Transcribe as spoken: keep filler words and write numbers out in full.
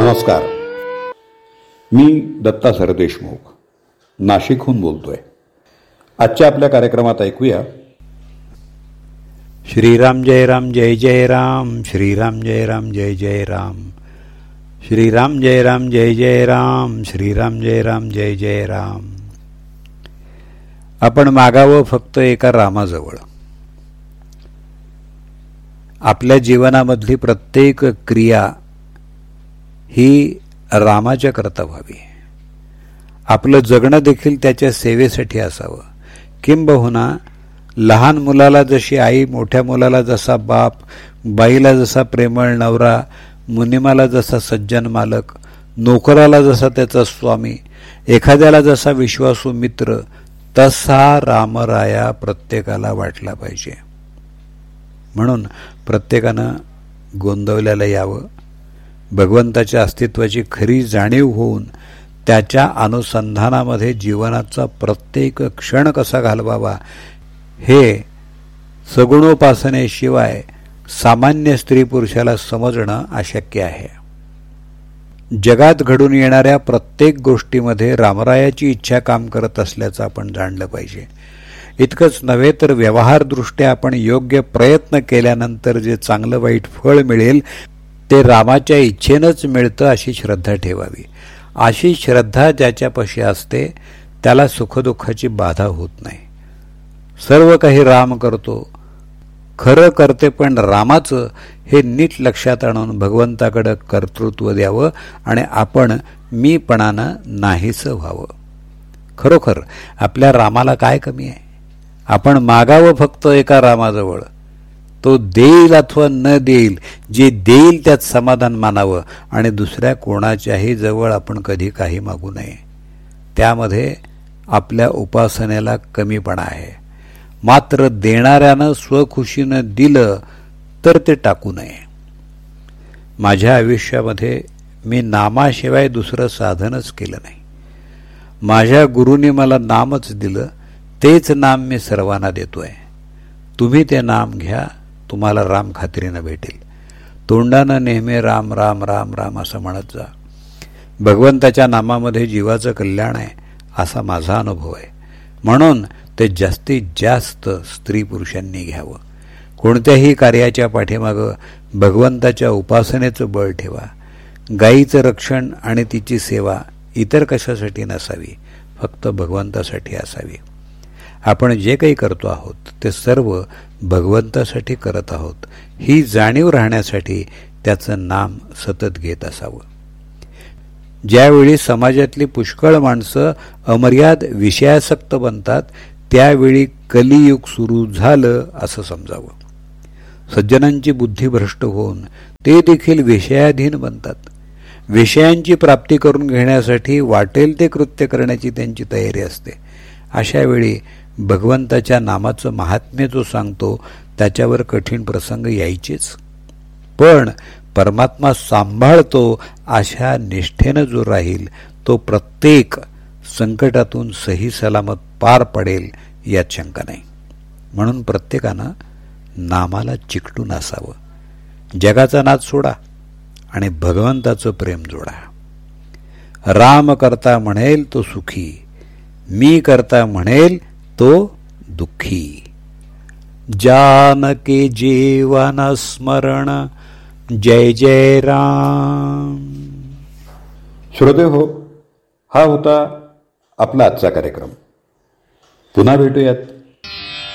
नमस्कार. मी दत्ता सरदेशमुख नाशिकहून बोलतोय. आजच्या आपल्या कार्यक्रमात ऐकूया श्रीराम जय राम जय जय राम, श्रीराम जय राम जय जय राम, श्रीराम जय राम जय जय राम, श्रीराम जय राम जय जय राम. आपण मागावं फक्त एका रामाजवळ. आपल्या जीवनामधली प्रत्येक क्रिया ही रामाच्या करता व्हावी. आपलं जगणं देखील त्याच्या सेवेसाठी असावं. किंबहुना लहान मुलाला जशी आई, मोठ्या मुलाला जसा बाप, बाईला जसा प्रेमळ नवरा, मुनिमाला जसा सज्जन मालक, नोकराला जसा त्याचा स्वामी, एखाद्याला जसा विश्वासू मित्र, तसा रामराया प्रत्येकाला वाटला पाहिजे. म्हणून प्रत्येकानं गोंदवल्याला यावं. भगवंताच्या अस्तित्वाची खरी जाणीव होऊन त्याच्या अनुसंधानामध्ये जीवनाचा प्रत्येक क्षण कसा घालवावा हे सगुणोपासनेशिवाय सामान्य स्त्री पुरुषाला समजणं अशक्य आहे. जगात घडून येणाऱ्या प्रत्येक गोष्टीमध्ये रामरायाची इच्छा काम करत असल्याचं आपण जाणलं पाहिजे. इतकंच नव्हे तर व्यवहारदृष्ट्या आपण योग्य प्रयत्न केल्यानंतर जे चांगलं वाईट फळ मिळेल ते रामाच्या इच्छेनंच मिळतं अशी श्रद्धा ठेवावी. अशी श्रद्धा ज्याच्यापाशी असते त्याला सुखदुःखाची बाधा होत नाही. सर्व काही राम करतो, खरं करते पण रामाचं हे नीट लक्षात आणून भगवंताकडं कर्तृत्व द्यावं आणि आपण मीपणानं नाहीसं व्हावं. खरोखर आपल्या रामाला काय कमी आहे? आपण मागावं फक्त एका रामाजवळ. तो देईल अथवा न देईल, जे देईल त्यात समाधान मानावं आणि दुसऱ्या कोणाच्याही जवळ आपण कधी काही मागू नये. त्यामध्ये आपल्या उपासनेला कमीपणा आहे. मात्र देणाऱ्यानं स्वखुशीनं दिलं तर ते टाकू नये. माझ्या आयुष्यामध्ये मी नामाशिवाय दुसरं साधनच केलं नाही. माझ्या गुरुने मला नामच दिलं, तेच नाम मी सर्वांना देतोय. तुम्ही ते नाम घ्या, तुम्हाला राम खात्रीनं भेटेल. तोंडानं नेहमी राम राम राम राम असं म्हणत जा. भगवंताच्या नामामध्ये जीवाचं कल्याण आहे असा माझा अनुभव आहे. म्हणून ते जास्तीत जास्त स्त्री पुरुषांनी घ्यावं. कोणत्याही कार्याच्या पाठीमागं भगवंताच्या उपासनेचं बळ ठेवा. गायीचं रक्षण आणि तिची सेवा इतर कशासाठी नसावी, फक्त भगवंतासाठी असावी. आपण जे काही करतो आहोत ते सर्व भगवंतासाठी करत आहोत ही जाणीव राहण्यासाठी त्याचं नाम सतत घेत असावं. ज्यावेळी समाजातली पुष्कळ माणसं अमर्याद विषयासक्त बनतात त्यावेळी कलियुग सुरू झालं असं समजावं. सज्जनांची बुद्धी भ्रष्ट होऊन ते देखील विषयाधीन बनतात. विषयांची प्राप्ती करून घेण्यासाठी वाटेल ते कृत्य करण्याची त्यांची तयारी असते. अशावेळी भगवंताच्या नामाचं महात्म्य जो सांगतो त्याच्यावर कठीण प्रसंग यायचेच. पण परमात्मा सांभाळतो अशा निष्ठेनं जो राहील तो प्रत्येक संकटातून सही सलामत पार पडेल यात शंका नाही. म्हणून प्रत्येकानं नामाला चिकटून असावं. जगाचा नाद सोडा आणि भगवंताचं प्रेम जोडा. राम करता म्हणेल तो सुखी, मी करता म्हणेल तो दुःखी. जानके जीवन स्मरण जय जय राम. श्रोते हो, हा होता आपला आजचा कार्यक्रम. पुन्हा भेटूयात